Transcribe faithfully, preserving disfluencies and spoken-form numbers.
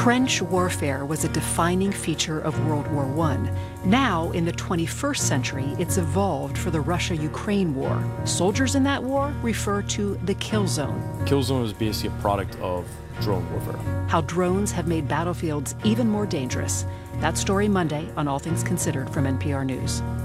Trench warfare was a defining feature of World War One. Now, in the twenty-first century, it's evolved for the Russia-Ukraine war. Soldiers in that war refer to the kill zone. Kill zone is basically a product of drone warfare. How drones have made battlefields even more dangerous. That story Monday on All Things Considered from N P R News.